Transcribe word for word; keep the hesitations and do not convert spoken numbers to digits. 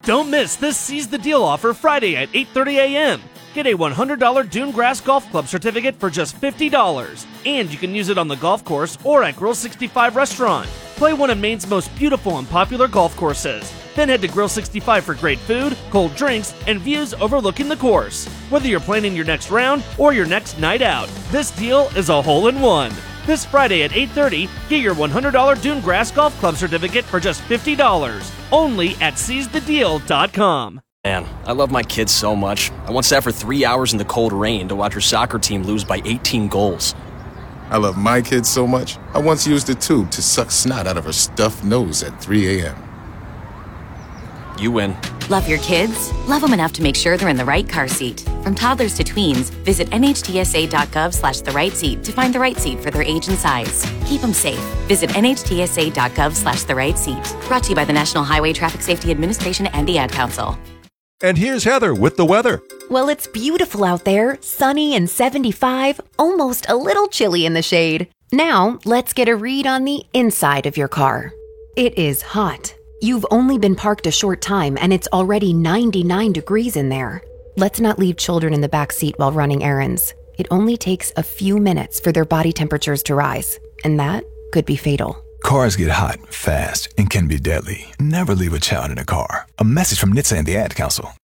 Don't miss this Seize the Deal offer Friday at eight thirty a.m. Get a one hundred dollars Dune Grass Golf Club certificate for just fifty dollars. And you can use it on the golf course or at Grill sixty-five Restaurant. Play one of Maine's most beautiful and popular golf courses. Then head to Grill sixty-five for great food, cold drinks, and views overlooking the course. Whether you're planning your next round or your next night out, this deal is a hole-in-one. This Friday at eight thirty, get your one hundred dollars Dune Grass Golf Club certificate for just fifty dollars. Only at seize the deal dot com. Man, I love my kids so much. I once sat for three hours in the cold rain to watch her soccer team lose by eighteen goals. I love my kids so much, I once used a tube to suck snot out of her stuffed nose at three a.m. You win. Love your kids? Love them enough to make sure they're in the right car seat. From toddlers to tweens, visit N H T S A dot gov slash the right seat to find the right seat for their age and size. Keep them safe. Visit N H T S A dot gov slash the right seat. Brought to you by the National Highway Traffic Safety Administration and the Ad Council. And here's Heather with the weather. Well, it's beautiful out there, sunny and seventy-five, almost a little chilly in the shade. Now, let's get a read on the inside of your car. It is hot. You've only been parked a short time and it's already ninety-nine degrees in there. Let's not leave children in the back seat while running errands. It only takes a few minutes for their body temperatures to rise, and that could be fatal. Cars get hot, fast, and can be deadly. Never leave a child in a car. A message from N H T S A and the Ad Council.